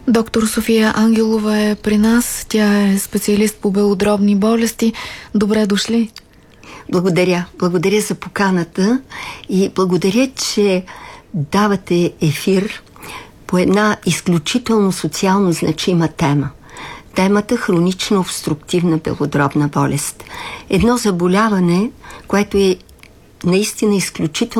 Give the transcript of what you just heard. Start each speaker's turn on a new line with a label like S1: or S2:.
S1: Доктор София Ангелова е при нас. Тя е специалист по белодробни болести. Добре дошли!
S2: Благодаря. Благодаря за поканата и благодаря, че давате ефир по една изключително социално значима тема. Темата хронична обструктивна белодробна болест. Едно заболяване, което е наистина изключително